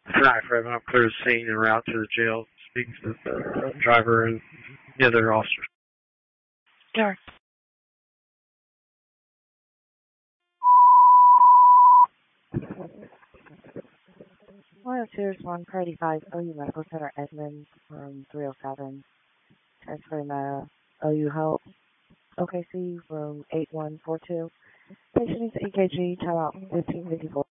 Tonight, Fred, I'll clear the scene and route to the jail. Speaks to the driver and the other officers. Sure. Well, here's 135 OU Medical Center Edmonds from 307. Transferring the OU Health OKC room 8142. Patient needs EKG, timeout 1554.